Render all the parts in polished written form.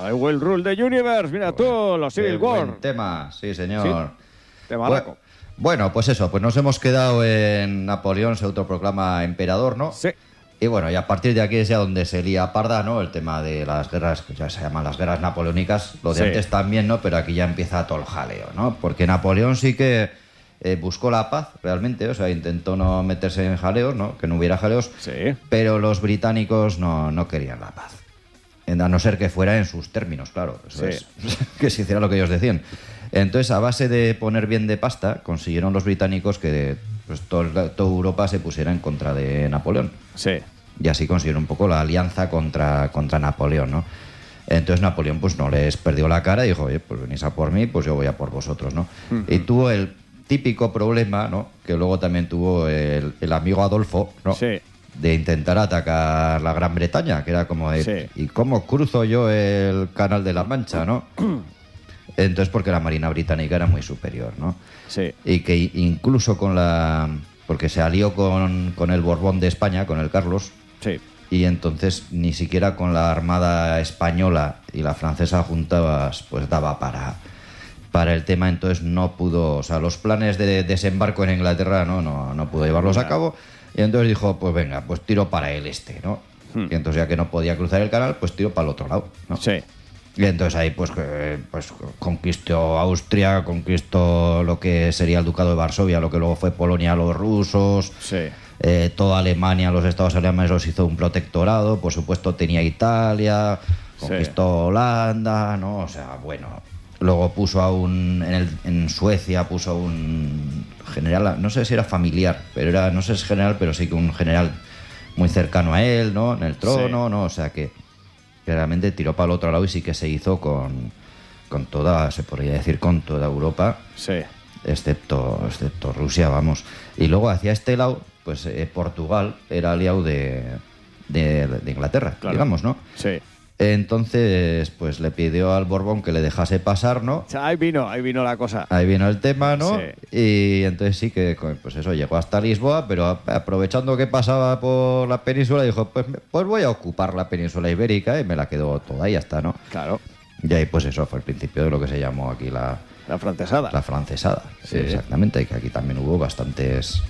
I will rule the universe. Mira tú, los Civil War. Buen tema, sí, señor. Sí, temazo. Bueno, pues eso, pues nos hemos quedado en Napoleón, se autoproclama emperador, ¿no? Sí. Y bueno, y a partir de aquí es ya donde se lía parda, ¿no? El tema de las guerras, que ya se llaman las guerras napoleónicas, lo de antes también, ¿no? Pero aquí ya empieza todo el jaleo, ¿no? Porque Napoleón sí que buscó la paz, realmente, o sea, intentó no meterse en jaleos, ¿no? Que no hubiera jaleos, pero los británicos no querían la paz. A no ser que fuera en sus términos, claro. Eso es, que se hiciera lo que ellos decían. Entonces, a base de poner bien de pasta, consiguieron los británicos que pues, toda Europa se pusiera en contra de Napoleón. Sí. Y así consiguieron un poco la alianza contra Napoleón, ¿no? Entonces Napoleón pues no les perdió la cara y dijo, oye, pues venís a por mí, pues yo voy a por vosotros, ¿no? Y tuvo el típico problema, ¿no? Que luego también tuvo el amigo Adolfo, ¿no? Sí. De intentar atacar la Gran Bretaña, que era como de, ¿y cómo cruzo yo el Canal de la Mancha, no? Entonces, porque la Marina británica era muy superior, ¿no? Sí. Y que incluso porque se alió con el Borbón de España, con el Carlos. Sí. Y entonces ni siquiera con la Armada española y la francesa juntadas, pues daba para el tema. Entonces no pudo, o sea, los planes de desembarco en Inglaterra no pudo llevarlos a cabo. Y entonces dijo, pues venga, pues tiro para el este, ¿no? Y entonces ya que no podía cruzar el canal, pues tiro para el otro lado, ¿no? Sí. Y entonces ahí pues conquistó Austria, conquistó lo que sería el Ducado de Varsovia, lo que luego fue Polonia a los rusos, toda Alemania, los estados alemanes los hizo un protectorado, por supuesto tenía Italia, conquistó Holanda, ¿no? O sea, bueno, luego puso en Suecia puso un general, no sé si era familiar, pero era, no sé si es general, pero sí que un general muy cercano a él, ¿no? En el trono, ¿no? O sea que realmente tiró para el otro lado y sí que se hizo con toda, se podría decir, con toda Europa, excepto Rusia, vamos. Y luego hacia este lado, pues Portugal era aliado de Inglaterra, digamos, ¿no? Sí. Entonces, pues le pidió al Borbón que le dejase pasar, ¿no? Ahí vino la cosa. Ahí vino el tema, ¿no? Sí. Y entonces sí que, pues eso, llegó hasta Lisboa, pero aprovechando que pasaba por la península, dijo, pues voy a ocupar la península ibérica y me la quedo toda y ya está, ¿no? Claro. Y ahí, pues eso fue el principio de lo que se llamó aquí la francesada. La francesada, sí, exactamente, que aquí también hubo bastantes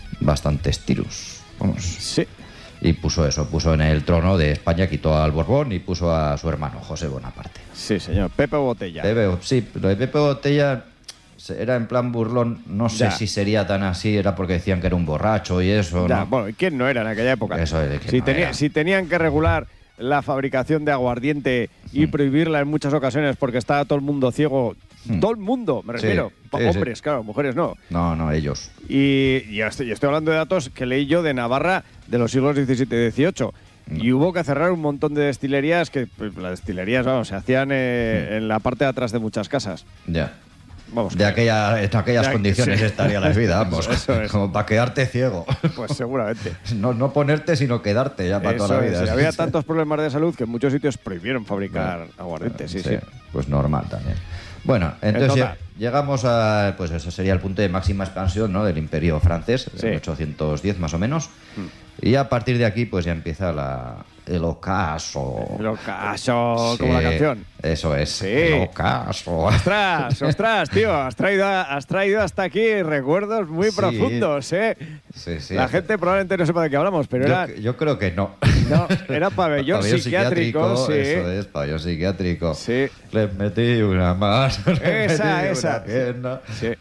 tirus, vamos. Sí. Y puso en el trono de España, quitó al Borbón y puso a su hermano, José Bonaparte. Sí, señor. Pepe Botella. Sí, lo de Pepe Botella era en plan burlón, no sé si sería tan así, era porque decían que era un borracho y eso, ¿no? Bueno, ¿y quién no era en aquella época? Eso es, si tenían que regular la fabricación de aguardiente y prohibirla en muchas ocasiones porque estaba todo el mundo ciego. Todo el mundo, me refiero. Hombres, claro, mujeres no. No, ellos. Y ya estoy hablando de datos que leí yo de Navarra de los siglos XVII y XVIII. Y hubo que cerrar un montón de destilerías que, pues, las destilerías, vamos, se hacían en la parte de atrás de muchas casas. Ya. Vamos, en aquellas condiciones estaría la vida, vamos. Eso es. Como para quedarte ciego. Pues seguramente. No ponerte, sino quedarte ya para toda la vida. Había tantos problemas de salud que en muchos sitios prohibieron fabricar aguardiente, sí. Pues normal también. Bueno, entonces llegamos a, pues ese sería el punto de máxima expansión, ¿no? Del Imperio francés, en 1810 más o menos. Y a partir de aquí, pues ya empieza el ocaso. El ocaso, como la canción. Eso es. Sí. El ocaso. Ostras, tío, has traído hasta aquí recuerdos muy profundos, ¿eh? Sí. La gente probablemente no sepa de qué hablamos, pero yo creo que no. No, era pabellón psiquiátrico, sí. Eso es, pabellón psiquiátrico. Sí. Le metí una mano, esa. una pierna. Sí.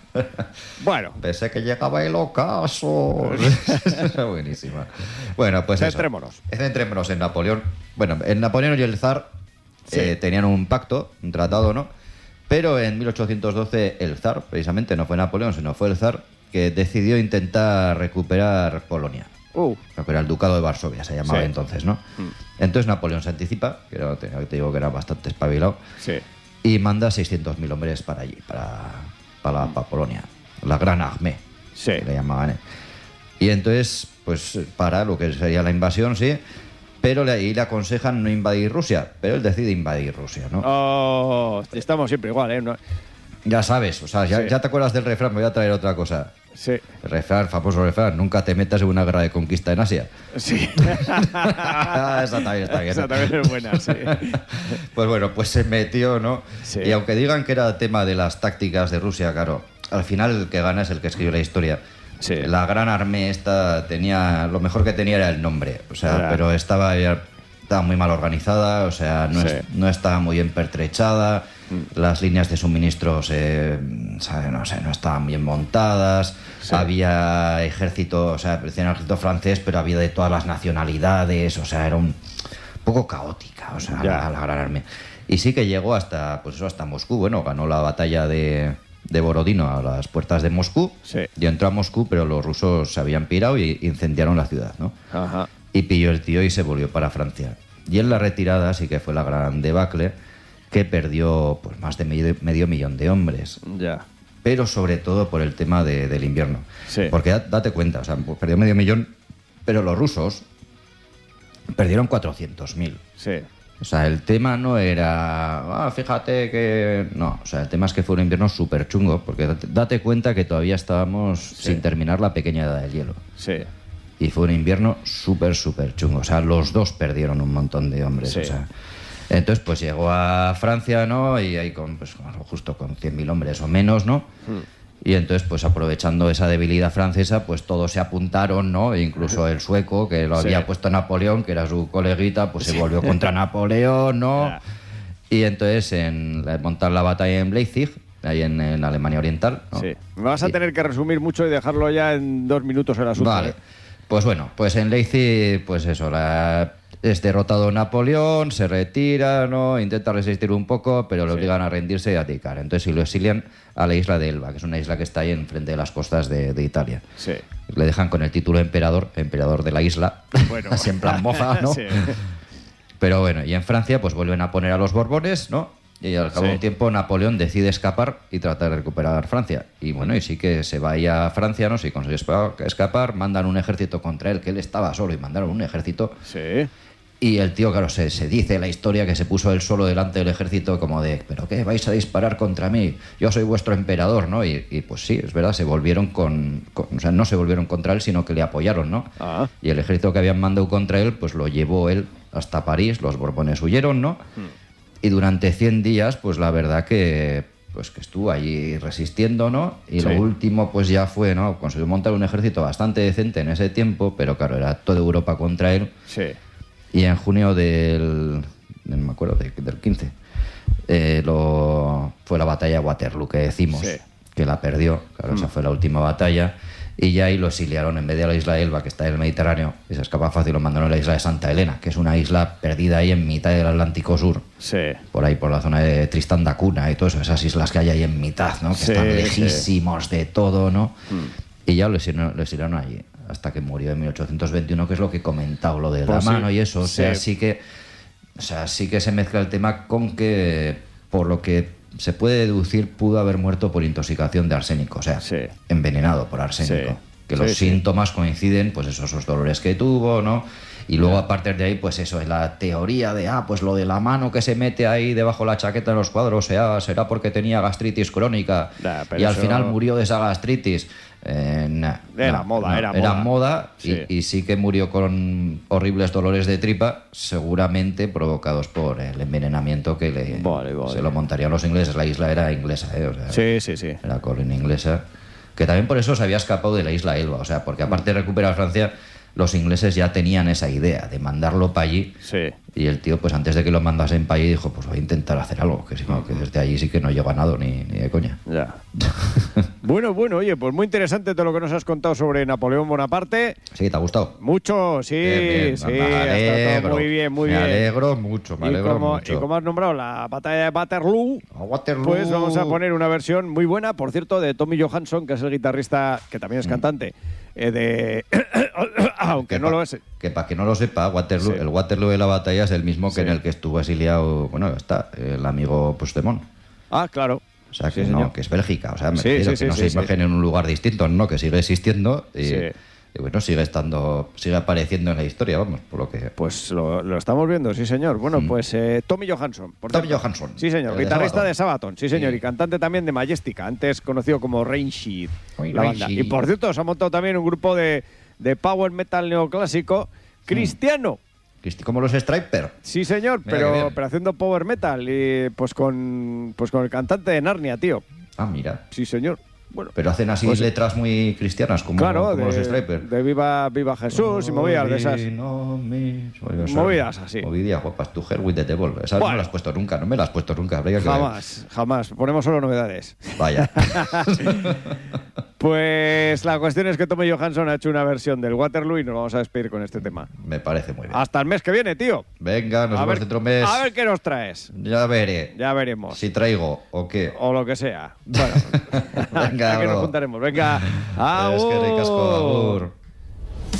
Bueno. Pensé que llegaba el ocaso. Buenísima. Bueno, pues centrémonos. Centrémonos en Napoleón. Bueno, el Napoleón y el zar tenían un pacto, un tratado, ¿no? Pero en 1812 el zar, precisamente, no fue Napoleón, sino fue el zar que decidió intentar recuperar Polonia. Recuperar el Ducado de Varsovia, se llamaba entonces, ¿no? Entonces Napoleón se anticipa, que te digo que era bastante espabilado, y manda 600.000 hombres para allí, para Polonia, la Gran Armée, que le llamaban. Y entonces, pues para lo que sería la invasión, pero ahí le aconsejan no invadir Rusia, pero él decide invadir Rusia, ¿no? Estamos siempre igual, ¿eh? No. Ya sabes, o sea, ya te acuerdas del refrán, me voy a traer otra cosa. Sí. Famoso refrán, nunca te metas en una guerra de conquista en Asia. Sí. Esa también está bien. Esa también es buena, sí. Pues bueno, pues se metió, ¿no? Sí. Y aunque digan que era tema de las tácticas de Rusia, claro, al final el que gana es el que escribe la historia. Sí. La gran armée esta tenía... Lo mejor que tenía era el nombre, o sea, pero estaba muy mal organizada, o sea, no estaba muy bien pertrechada, las líneas de suministros no estaban bien montadas, había ejército, o sea, parecía un ejército francés, pero había de todas las nacionalidades, o sea, era un poco caótica, o sea, la gran armée. Y sí que llegó hasta Moscú, bueno, ganó la batalla de Borodino a las puertas de Moscú, y entró a Moscú, pero los rusos se habían pirado y incendiaron la ciudad, ¿no? Ajá. Y pilló el tío y se volvió para Francia. Y en la retirada sí que fue la gran debacle, que perdió pues más de medio millón de hombres. Ya. Pero sobre todo por el tema del invierno. Sí. Porque date cuenta, o sea, perdió medio millón, pero los rusos perdieron 400.000. Sí. O sea, el tema no era... fíjate que... No, o sea, el tema es que fue un invierno súper chungo, porque date cuenta que todavía estábamos sin terminar la pequeña edad del hielo. Sí. Y fue un invierno súper chungo. O sea, los dos perdieron un montón de hombres. Sí. O sea, entonces, pues llegó a Francia, ¿no? Y ahí justo con 100.000 hombres o menos, ¿no? Y entonces, pues aprovechando esa debilidad francesa, pues todos se apuntaron, ¿no? E incluso el sueco, que lo había puesto Napoleón, que era su coleguita, pues se volvió contra Napoleón, ¿no? Y entonces, en montar la batalla en Leipzig, ahí en Alemania Oriental, ¿no? Sí. Me vas a tener que resumir mucho y dejarlo ya en 2 minutos el asunto. Vale. Pues bueno, pues en Leipzig, pues eso, es derrotado Napoleón, se retira, ¿no? Intenta resistir un poco, pero le obligan a rendirse y a abdicar. Entonces lo exilian a la isla de Elba, que es una isla que está ahí enfrente de las costas de Italia. Sí. Le dejan con el título emperador de la isla, bueno. así en plan mofa, ¿no? Sí. Pero bueno, y en Francia pues vuelven a poner a los Borbones, ¿no? Y al cabo de un tiempo Napoleón decide escapar y tratar de recuperar Francia. Y bueno, y sí que se va ahí a Francia, ¿no? Si consigue escapar, mandan un ejército contra él, que él estaba solo y mandaron un ejército. Sí. Y el tío, claro, se dice la historia que se puso él solo delante del ejército como de, ¿pero qué? ¿Vais a disparar contra mí? Yo soy vuestro emperador, ¿no? Y pues sí, es verdad, se volvieron o sea, no se volvieron contra él, sino que le apoyaron, ¿no? Ah. Y el ejército que habían mandado contra él, pues lo llevó él hasta París, los Borbones huyeron, ¿no? Y durante 100 días, pues la verdad que estuvo allí resistiendo, ¿no? Y lo último, pues ya fue, ¿no? Consiguió montar un ejército bastante decente en ese tiempo, pero claro, era toda Europa contra él. Sí. Y en junio del 15, fue la batalla de Waterloo, que decimos, que la perdió. Claro, esa fue la última batalla. Y ya ahí lo exiliaron, en vez de a la isla de Elba, que está en el Mediterráneo, y se escapa fácil, lo mandaron a la isla de Santa Elena, que es una isla perdida ahí en mitad del Atlántico Sur. Sí. Por ahí, por la zona de Tristán da Cunha y todas esas islas que hay ahí en mitad, ¿no? Que están lejísimos de todo, ¿no? Y ya lo exiliaron allí, hasta que murió en 1821, que es lo que he comentado, lo de la mano y eso. O sea, sí que se mezcla el tema con que, por lo que se puede deducir, pudo haber muerto por intoxicación de arsénico, o sea, envenenado por arsénico. Que los síntomas coinciden, pues esos dolores que tuvo, ¿no? Y luego a partir de ahí, pues eso, es la teoría de, pues lo de la mano que se mete ahí debajo de la chaqueta en los cuadros, será porque tenía gastritis crónica y al final murió de esa gastritis. Era moda y sí que murió con horribles dolores de tripa, seguramente provocados por el envenenamiento que se lo montarían los ingleses. La isla era inglesa, o sea, era colonia inglesa, que también por eso se había escapado de la isla Elba, o sea, porque aparte de recuperar Francia, los ingleses ya tenían esa idea de mandarlo para allí. Y el tío, pues antes de que lo mandasen para allí, dijo, pues voy a intentar hacer algo, que desde allí sí que no llego a nada, ni de coña. Ya. Bueno, oye, pues muy interesante todo lo que nos has contado sobre Napoleón Bonaparte. Sí, ¿te ha gustado? Mucho, sí, bien, sí, me está todo muy bien, muy bien. Me alegro mucho. Y como has nombrado la batalla de Waterloo, pues vamos a poner una versión muy buena, por cierto, de Tommy Johansson, que es el guitarrista, que también es cantante, aunque no lo es. Que para que no lo sepa, Waterloo, el Waterloo de la batalla es el mismo que en el que estuvo exiliado, el amigo Puigdemont. Ah, claro. O sea, que es Bélgica, o sea, me refiero que no se imaginen en un lugar distinto, no, que sigue existiendo Y bueno, sigue apareciendo en la historia, vamos, por lo que... Pues lo estamos viendo, sí señor. Bueno, pues Tommy Johansson. Tommy Johansson. Sí señor, guitarrista de Sabaton, sí señor, y cantante también de Majestica, antes conocido como Rancid, la banda. Y por cierto, se ha montado también un grupo de power metal neoclásico cristiano. Como los Striper. Sí señor, pero haciendo power metal y pues con el cantante de Narnia, tío. Ah, mira. Sí señor. Bueno, pero hacen así pues, letras muy cristianas, como los Striper. De Viva Jesús y movidas de esas. Movidas así. Movidas guapas. Tu Hell with the Devil. Esas no me las has puesto nunca, Jamás. Ponemos solo novedades. Vaya. Pues la cuestión es que Tommy Johansson ha hecho una versión del Waterloo y nos vamos a despedir con este tema. Me parece muy bien. Hasta el mes que viene, tío. Venga, nos vemos dentro de un mes. A ver qué nos traes. Ya veré. Ya veremos. Si traigo o qué. O lo que sea. Bueno, venga, que nos juntaremos. Venga, agur. Es que ricasco, agur.